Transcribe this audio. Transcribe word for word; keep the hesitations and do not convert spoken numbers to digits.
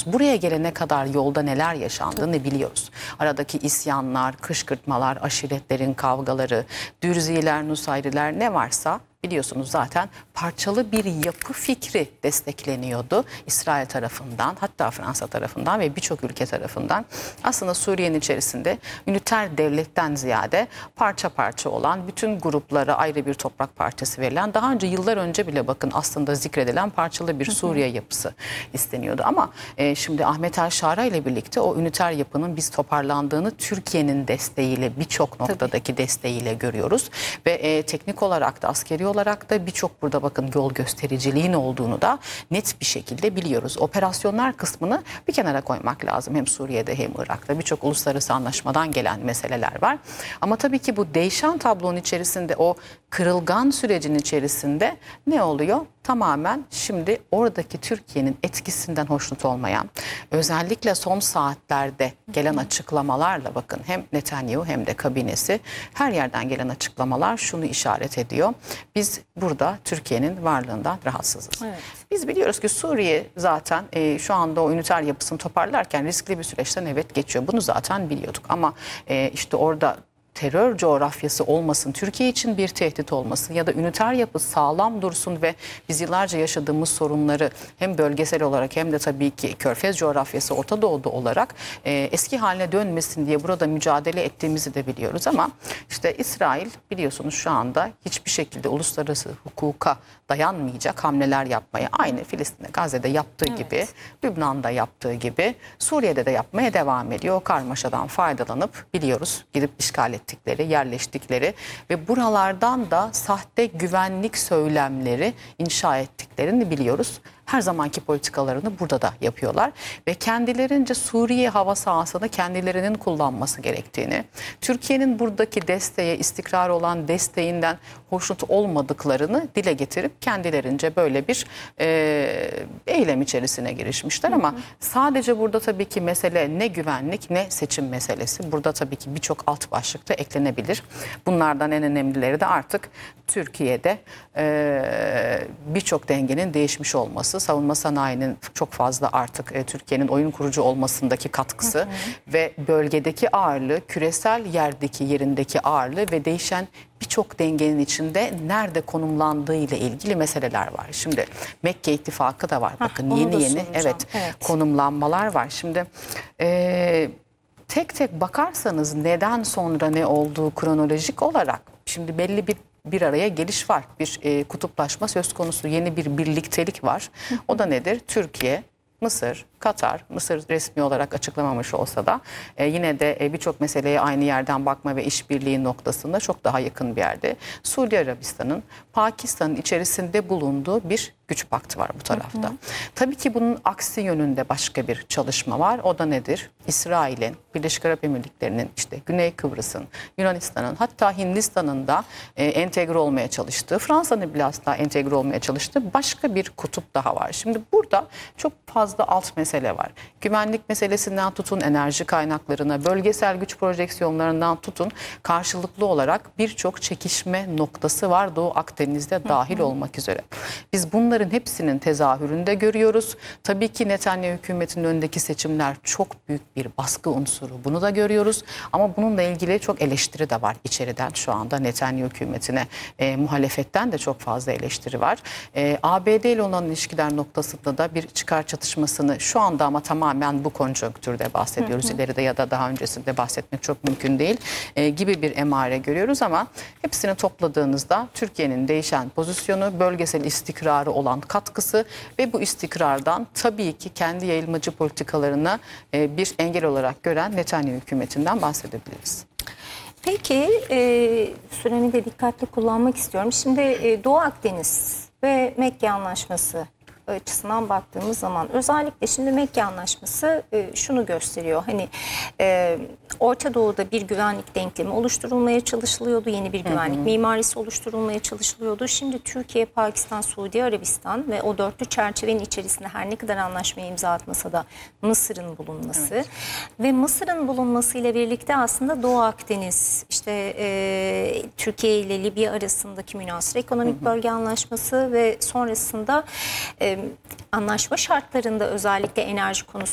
Buraya gelene kadar yolda neler yaşandığını biliyoruz. Aradaki isyanlar, kışkırtmalar, aşiretlerin kavgaları, Dürziler, Nusayriler ne varsa biliyorsunuz zaten parçalı bir yapı fikri destekleniyordu İsrail tarafından, hatta Fransa tarafından ve birçok ülke tarafından. Aslında Suriye'nin içerisinde üniter devletten ziyade parça parça olan, bütün gruplara ayrı bir toprak parçası verilen, daha önce yıllar önce bile bakın aslında zikredilen parçalı bir Suriye yapısı isteniyordu. Ama e, şimdi Ahmet El Şara ile birlikte o üniter yapının biz toparlandığını Türkiye'nin desteğiyle, birçok noktadaki Tabii. desteğiyle görüyoruz. Ve e, teknik olarak da, askeri olarak da birçok burada bakın yol göstericiliğin olduğunu da net bir şekilde biliyoruz. Operasyonlar kısmını bir kenara koymak lazım. Hem Suriye'de hem Irak'ta birçok uluslararası anlaşmadan gelen meseleler var. Ama tabii ki bu değişen tablonun içerisinde, o kırılgan sürecin içerisinde ne oluyor? Tamamen şimdi oradaki Türkiye'nin etkisinden hoşnut olmayan, özellikle son saatlerde gelen açıklamalarla, bakın hem Netanyahu hem de kabinesi, her yerden gelen açıklamalar şunu işaret ediyor. Biz burada Türkiye'nin varlığından rahatsızız. Evet. Biz biliyoruz ki Suriye zaten e, şu anda o üniter yapısını toparlarken riskli bir süreçten evet geçiyor. Bunu zaten biliyorduk ama e, işte orada terör coğrafyası olmasın, Türkiye için bir tehdit olmasın ya da üniter yapı sağlam dursun ve biz yıllarca yaşadığımız sorunları hem bölgesel olarak hem de tabii ki Körfez coğrafyası, Orta Doğu'da olarak e, eski haline dönmesin diye burada mücadele ettiğimizi de biliyoruz. Ama işte İsrail biliyorsunuz şu anda hiçbir şekilde uluslararası hukuka dayanmayacak hamleler yapmaya, aynı Filistin'de, Gazze'de yaptığı evet. gibi, Lübnan'da yaptığı gibi Suriye'de de yapmaya devam ediyor. O karmaşadan faydalanıp biliyoruz gidip işgal ettikleri, yerleştikleri ve buralardan da sahte güvenlik söylemleri inşa ettiklerini biliyoruz. Her zamanki politikalarını burada da yapıyorlar ve kendilerince Suriye hava sahasını kendilerinin kullanması gerektiğini, Türkiye'nin buradaki desteğe, istikrar olan desteğinden hoşnut olmadıklarını dile getirip kendilerince böyle bir e, eylem içerisine girişmişler. Hı hı. Ama sadece burada tabii ki mesele ne güvenlik ne seçim meselesi. Burada tabii ki birçok alt başlıkta eklenebilir. Bunlardan en önemlileri de artık Türkiye'de e, birçok dengenin değişmiş olması, savunma sanayinin çok fazla artık e, Türkiye'nin oyun kurucu olmasındaki katkısı hı hı. ve bölgedeki ağırlığı, küresel yerdeki yerindeki ağırlığı ve değişen birçok dengenin içinde nerede konumlandığı ile ilgili meseleler var. Şimdi Mekke İttifakı da var. Heh, bakın yeni yeni evet, evet konumlanmalar var. Şimdi e, tek tek bakarsanız neden sonra ne olduğu kronolojik olarak şimdi belli bir bir araya geliş var. Bir e, kutuplaşma söz konusu, yeni bir birliktelik var. O da nedir? Türkiye, Mısır, Katar, Mısır resmi olarak açıklamamış olsa da e, yine de e, birçok meseleye aynı yerden bakma ve işbirliği noktasında çok daha yakın bir yerde. Suudi Arabistan'ın, Pakistan'ın içerisinde bulunduğu bir güç paktı var bu tarafta. Hı hı. Tabii ki bunun aksi yönünde başka bir çalışma var. O da nedir? İsrail'in, Birleşik Arap Emirlikleri'nin, işte Güney Kıbrıs'ın, Yunanistan'ın, hatta Hindistan'ın da e, entegre olmaya çalıştığı, Fransa'nın bile asla entegre olmaya çalıştığı başka bir kutup daha var. Şimdi burada çok fazla alt mesele var. Güvenlik meselesinden tutun, enerji kaynaklarına, bölgesel güç projeksiyonlarından tutun, karşılıklı olarak birçok çekişme noktası var Doğu Akdeniz'de dahil hı hı. olmak üzere. Biz bunların hepsinin tezahüründe görüyoruz. Tabii ki Netanyahu hükümetinin önündeki seçimler çok büyük bir baskı unsuru. Bunu da görüyoruz. Ama bununla ilgili çok eleştiri de var içeriden şu anda Netanyahu hükümetine. E, muhalefetten de çok fazla eleştiri var. E, A B D ile olan ilişkiler noktasında da bir çıkar çatışmasını şu anda ama tamamen bu konjonktürde bahsediyoruz. Hı hı. İleride ya da daha öncesinde bahsetmek çok mümkün değil e, gibi bir emare görüyoruz ama hepsini topladığınızda Türkiye'nin değişen pozisyonu, bölgesel istikrarı olan katkısı ve bu istikrardan tabii ki kendi yayılmacı politikalarına e, bir engel olarak gören Netanyahu hükümetinden bahsedebiliriz. Peki e, süremi de dikkatli kullanmak istiyorum. Şimdi e, Doğu Akdeniz ve Mekke Anlaşması açısından baktığımız zaman özellikle şimdi Mekke Anlaşması e, şunu gösteriyor. Hani e, Orta Doğu'da bir güvenlik denklemi oluşturulmaya çalışılıyordu. Yeni bir güvenlik hı hı. mimarisi oluşturulmaya çalışılıyordu. Şimdi Türkiye, Pakistan, Suudi Arabistan ve o dörtlü çerçevenin içerisinde her ne kadar anlaşmaya imza atmasa da Mısır'ın bulunması evet. ve Mısır'ın bulunması ile birlikte aslında Doğu Akdeniz, işte e, Türkiye ile Libya arasındaki münhasır ekonomik hı hı. bölge anlaşması ve sonrasında e, anlaşma şartlarında özellikle enerji konusunda